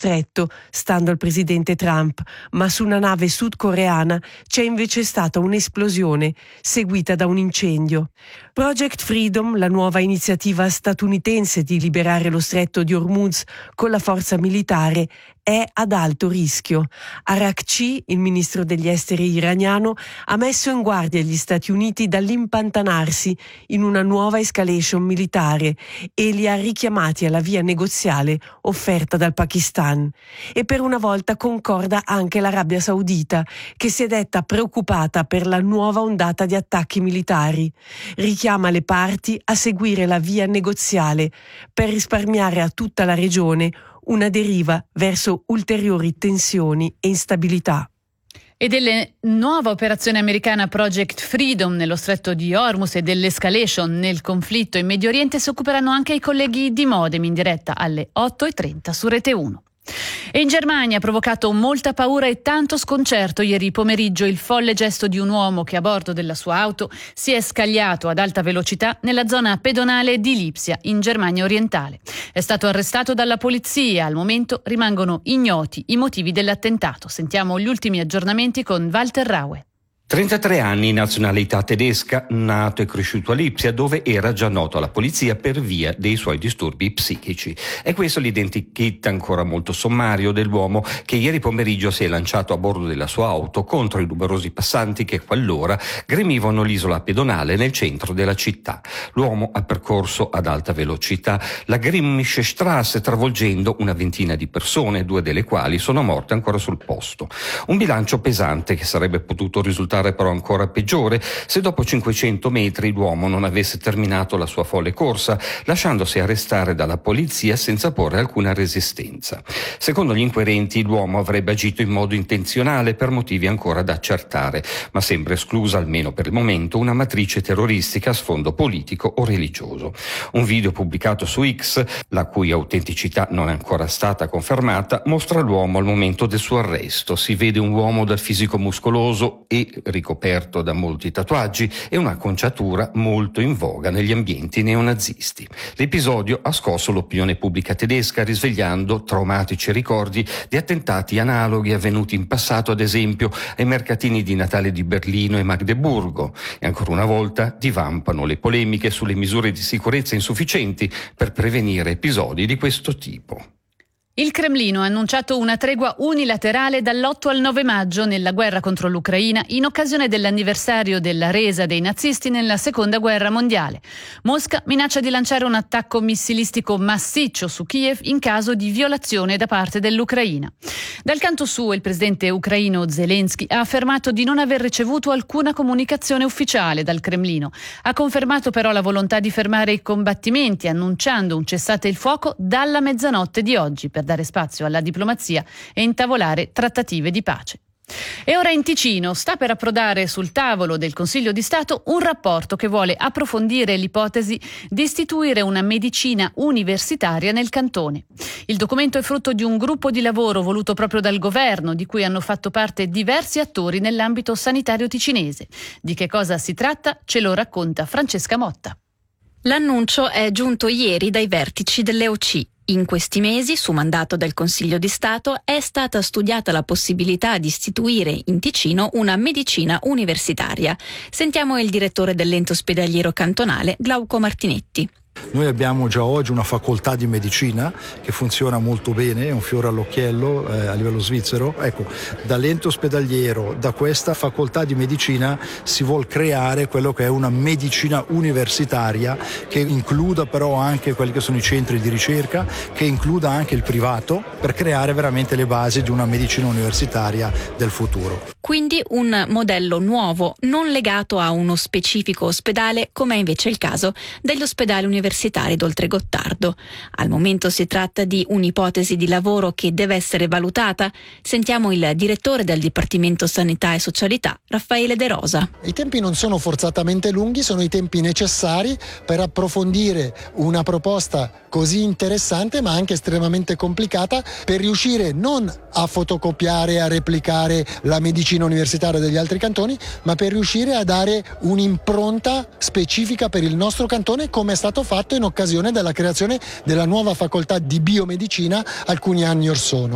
stretto, stando al presidente Trump, ma su una nave sudcoreana c'è invece stata un'esplosione seguita da un incendio. Project Freedom, la nuova iniziativa statunitense di liberare lo stretto di Hormuz con la forza militare, è ad alto rischio. Arakci, il ministro degli esteri iraniano, ha messo in guardia gli Stati Uniti dall'impantanarsi in una nuova escalation militare e li ha richiamati alla via negoziale offerta dal Pakistan. E per una volta concorda anche l'Arabia Saudita, che si è detta preoccupata per la nuova ondata di attacchi militari. Richiama le parti a seguire la via negoziale per risparmiare a tutta la regione una deriva verso ulteriori tensioni e instabilità. E delle nuova operazione americana Project Freedom nello stretto di Hormuz e dell'escalation nel conflitto in Medio Oriente si occuperanno anche i colleghi di Modem in diretta alle 8:30 su Rete 1. E in Germania ha provocato molta paura e tanto sconcerto ieri pomeriggio il folle gesto di un uomo che a bordo della sua auto si è scagliato ad alta velocità nella zona pedonale di Lipsia, in Germania orientale. È stato arrestato dalla polizia, al momento rimangono ignoti i motivi dell'attentato. Sentiamo gli ultimi aggiornamenti con Walter Raue. 33 anni, nazionalità tedesca, nato e cresciuto a Lipsia, dove era già noto alla polizia per via dei suoi disturbi psichici. È questo l'identikit ancora molto sommario dell'uomo che ieri pomeriggio si è lanciato a bordo della sua auto contro i numerosi passanti che quell'ora gremivano l'isola pedonale nel centro della città. L'uomo ha percorso ad alta velocità la Grimmische Straße, travolgendo una ventina di persone, 2 delle quali sono morte ancora sul posto. Un bilancio pesante che sarebbe potuto risultare però ancora peggiore se dopo 500 metri l'uomo non avesse terminato la sua folle corsa, lasciandosi arrestare dalla polizia senza porre alcuna resistenza. Secondo gli inquirenti l'uomo avrebbe agito in modo intenzionale per motivi ancora da accertare, ma sembra esclusa, almeno per il momento, una matrice terroristica a sfondo politico o religioso. Un video pubblicato su X, la cui autenticità non è ancora stata confermata, mostra l'uomo al momento del suo arresto. Si vede un uomo dal fisico muscoloso e ricoperto da molti tatuaggi e un'acconciatura molto in voga negli ambienti neonazisti. L'episodio ha scosso l'opinione pubblica tedesca, risvegliando traumatici ricordi di attentati analoghi avvenuti in passato, ad esempio ai mercatini di Natale di Berlino e Magdeburgo, e ancora una volta divampano le polemiche sulle misure di sicurezza insufficienti per prevenire episodi di questo tipo. Il Cremlino ha annunciato una tregua unilaterale dall'8 al 9 maggio nella guerra contro l'Ucraina in occasione dell'anniversario della resa dei nazisti nella Seconda Guerra Mondiale. Mosca minaccia di lanciare un attacco missilistico massiccio su Kiev in caso di violazione da parte dell'Ucraina. Dal canto suo, il presidente ucraino Zelensky ha affermato di non aver ricevuto alcuna comunicazione ufficiale dal Cremlino. Ha confermato però la volontà di fermare i combattimenti, annunciando un cessate il fuoco dalla mezzanotte di oggi per dare spazio alla diplomazia e intavolare trattative di pace. E ora in Ticino sta per approdare sul tavolo del Consiglio di Stato un rapporto che vuole approfondire l'ipotesi di istituire una medicina universitaria nel cantone. Il documento è frutto di un gruppo di lavoro voluto proprio dal governo, di cui hanno fatto parte diversi attori nell'ambito sanitario ticinese. Di che cosa si tratta ce lo racconta Francesca Motta. L'annuncio è giunto ieri dai vertici dell'EOC. In questi mesi, su mandato del Consiglio di Stato, è stata studiata la possibilità di istituire in Ticino una medicina universitaria. Sentiamo il direttore dell'ente ospedaliero cantonale, Glauco Martinetti. Noi abbiamo già oggi una facoltà di medicina che funziona molto bene, è un fiore all'occhiello a livello svizzero. Ecco, dall'ente ospedaliero, da questa facoltà di medicina si vuol creare quello che è una medicina universitaria che includa però anche quelli che sono i centri di ricerca, che includa anche il privato, per creare veramente le basi di una medicina universitaria del futuro. Quindi un modello nuovo, non legato a uno specifico ospedale, come è invece il caso degli ospedali universitari d'Oltregottardo. Al momento si tratta di un'ipotesi di lavoro che deve essere valutata. Sentiamo il direttore del Dipartimento Sanità e Socialità, Raffaele De Rosa. I tempi non sono forzatamente lunghi, sono i tempi necessari per approfondire una proposta così interessante ma anche estremamente complicata, per riuscire non a fotocopiare, a replicare la medicina universitaria degli altri cantoni, ma per riuscire a dare un'impronta specifica per il nostro cantone, come è stato fatto in occasione della creazione della nuova facoltà di biomedicina alcuni anni or sono.